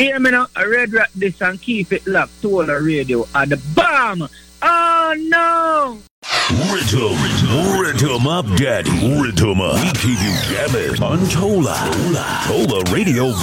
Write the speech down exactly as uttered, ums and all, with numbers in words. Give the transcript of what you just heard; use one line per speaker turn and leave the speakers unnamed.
Hear me now, I red rat this and keep it locked to all the radio at the bomb. Oh no!
Rhythm, rhythm up, daddy, rhythm up. We keep you jamming on Tola, Tola Radio.